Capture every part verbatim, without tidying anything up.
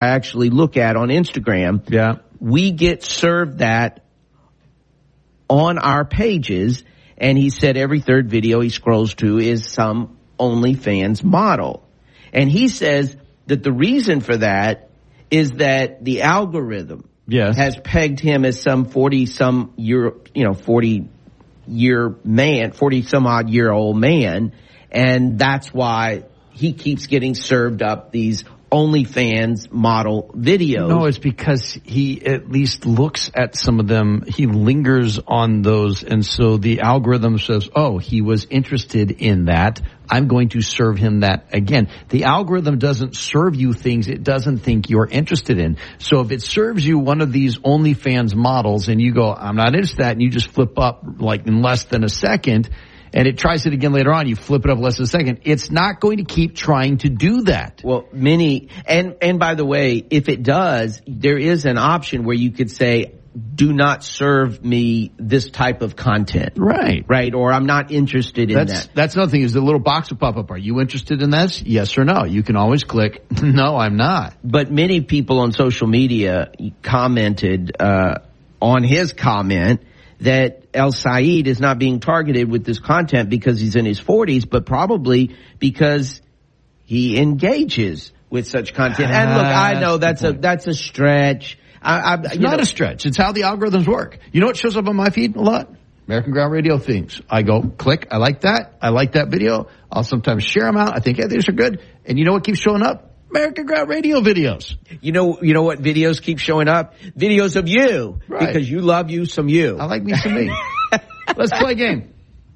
I actually look at on Instagram, yeah, we get served that on our pages. And he said every third video he scrolls to is some OnlyFans model. And he says that the reason for that is that the algorithm yes. has pegged him as some forty some year, you know, forty year man, forty some odd year old man. And that's why he keeps getting served up these OnlyFans model videos. No, it's because he at least looks at some of them. He lingers on those. And so the algorithm says, oh, he was interested in that. I'm going to serve him that again. The algorithm doesn't serve you things it doesn't think you're interested in. So if it serves you one of these OnlyFans models and you go, I'm not interested in that, and you just flip up like in less than a second, and it tries it again later on, you flip it up less than a second, it's not going to keep trying to do that. Well, many, and, and by the way, if it does, there is an option where you could say, do not serve me this type of content. Right. Right, or I'm not interested in that's, that. That's another thing, is the little box will pop up. Are you interested in this? Yes or no. You can always click, no, I'm not. But many people on social media commented uh on his comment that El Said is not being targeted with this content because he's in his forties, but probably because he engages with such content. And look, I know that's a that's a stretch. I, I, it's you not know, a stretch. It's how the algorithms work. You know what shows up on my feed a lot? American Ground Radio themes. I go, click, I like that. I like that video. I'll sometimes share them out. I think, hey, these are good. And you know what keeps showing up? American Ground Radio videos. You know, you know what videos keep showing up? Videos of you. Right. Because you love you some you. I like me some me. Let's play a game.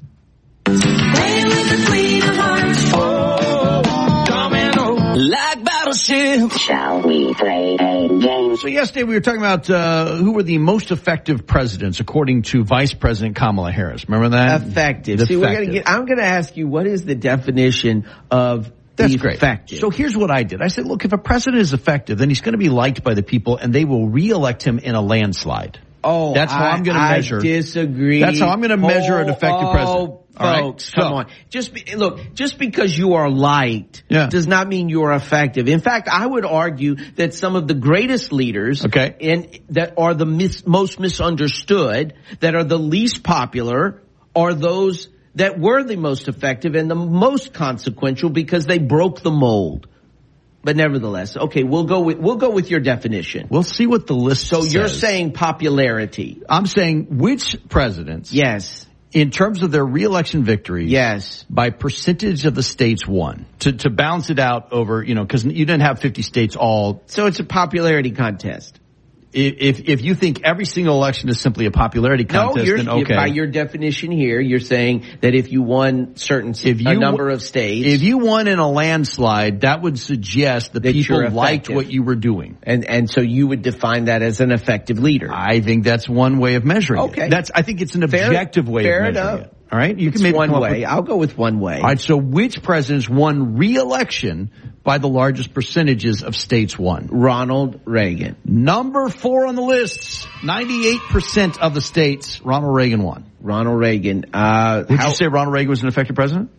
Like battleship. Shall we play a game? So yesterday we were talking about uh, who were the most effective presidents according to Vice President Kamala Harris. Remember that? Effective. The See, we're effective. gonna get, I'm going to ask you, what is the definition of That's effective? great. So here's what I did. I said, look, if a president is effective, then he's going to be liked by the people, and they will reelect him in a landslide. Oh, that's how I, I'm going to measure. I disagree. That's how I'm going to measure oh, an effective oh, president. Folks, right? come so, on. Just be, look, just because you are liked yeah. does not mean you are effective. In fact, I would argue that some of the greatest leaders okay. and that are the mis, most misunderstood, that are the least popular, are those that were the most effective and the most consequential because they broke the mold. But nevertheless, okay, we'll go with we'll go with your definition. We'll see what the list so says. So you're saying popularity. I'm saying which presidents, yes, in terms of their reelection victories, yes, by percentage of the states won, to to balance it out over, you know, because you didn't have fifty states all. So it's a popularity contest. If if you think every single election is simply a popularity contest, no, you're, then okay. By your definition here, you're saying that if you won certain if you, a number of states, if you won in a landslide, that would suggest the people liked what you were doing, and and so you would define that as an effective leader. I think that's one way of measuring okay. it. That's I think it's an fair, objective way fair of measuring enough. it. All right, you it's can maybe one come way. With, I'll go with one way. All right. So, which presidents won re-election by the largest percentages of states won? Ronald Reagan, number four on the list. Ninety-eight percent of the states, Ronald Reagan won. Ronald Reagan. Uh, Would how, you say Ronald Reagan was an effective president?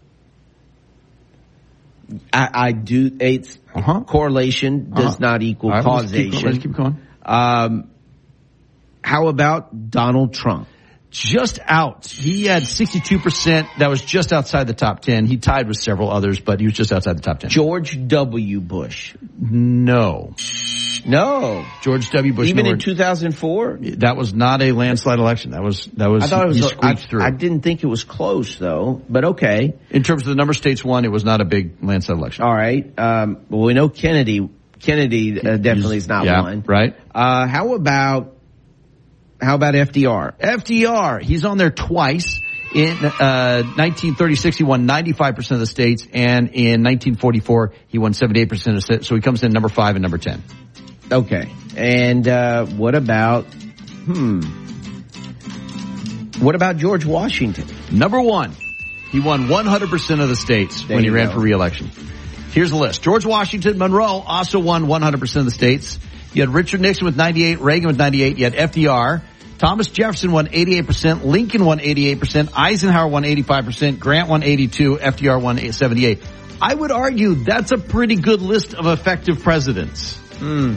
I, I do. It's uh-huh. correlation does uh-huh. not equal right, causation. Let's keep going. Let's keep going. Um, how about Donald Trump? Just out. He had sixty-two percent. That was just outside the top ten. He tied with several others, but he was just outside the top ten. George W. Bush. No. No. George W. Bush. Even in two thousand four? That was not a landslide election. That was, that was, I thought it was, he a, squeaked I, through. I didn't think it was close though, but okay. In terms of the number of states won, it was not a big landslide election. All right. Um, well, we know Kennedy, Kennedy uh, definitely is not yeah, one. Right. Uh, how about, How about F D R? F D R, he's on there twice. In uh nineteen thirty-six, he won ninety-five percent of the states, and in nineteen forty-four, he won seventy-eight percent of the states. So he comes in number five and number ten. Okay. And uh what about, hmm, what about George Washington? Number one. He won one hundred percent of the states there when he ran go. for re-election. Here's the list. George Washington Monroe also won one hundred percent of the states. You had Richard Nixon with ninety-eight, Reagan with ninety-eight. You had F D R. Thomas Jefferson won eighty-eight percent. Lincoln won eighty-eight percent. Eisenhower won eighty-five percent. Grant won eighty-two. F D R won seventy-eight. I would argue that's a pretty good list of effective presidents. Hmm.